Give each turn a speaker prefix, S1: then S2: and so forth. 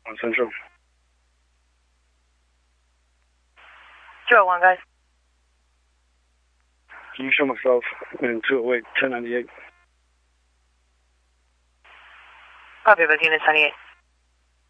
S1: on Central.
S2: 201, guys.
S1: Can you show myself in 208, 1098?
S2: Copy, both units 98.